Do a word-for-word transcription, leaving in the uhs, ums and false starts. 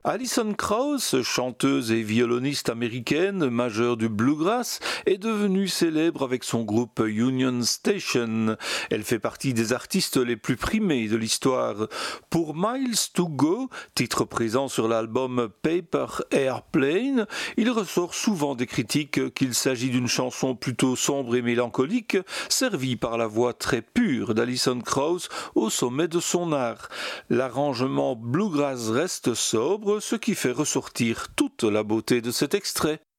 Alison Krauss, chanteuse et violoniste américaine majeure du bluegrass, est devenue célèbre avec son groupe Union Station. Elle fait partie des artistes les plus primés de l'histoire. Pour Miles to Go, titre présent sur l'album Paper Airplane, il ressort souvent des critiques qu'il s'agit d'une chanson plutôt sombre et mélancolique, servie par la voix très pure d'Alison Krauss au sommet de son art. L'arrangement bluegrass reste sobre, ce qui fait ressortir toute la beauté de cet extrait.